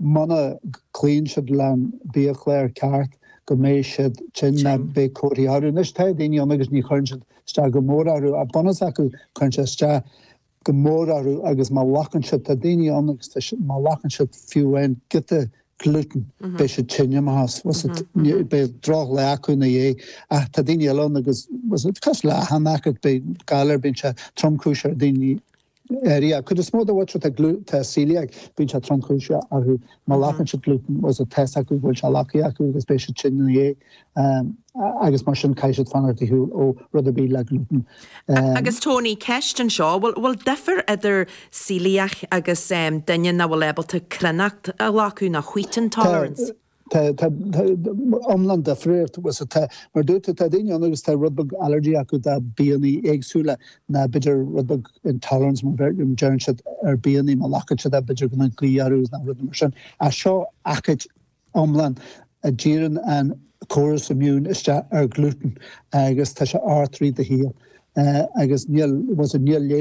mana clean should learn be a clear cart go mé should chinna be coriaru nish ta dini omegas ni chunch sta gomoraru a bonus aku chunch sta gomoraru agus ma lachen should ta dini omegas ma lachen should few and get the gluten be should chinna mas was it be draw la aku na ye a ta dini alone agus was it kasla hanak be galer bincha tromkusher dini area could a small watch with a gluten celiac bincha tromkusher aru malakan should gluten was a test aku will chalaki aku special chin ye agus martian kaishat fanar to who or rather be like gluten agus Tony Keston Shaw will differ other celiac agus dinne na will able to crenach a laku na wheat intolerance Omland different was a maar doet het ding anders te rudbug allergy aku da BNE eggsula na bitter rudbug intolerance maar very journey BNE malaka da bitter gonna gliarus na rudmerson a show akit Omland a jiren and chorus immune is gluten agus ta R3 the heel agus was a near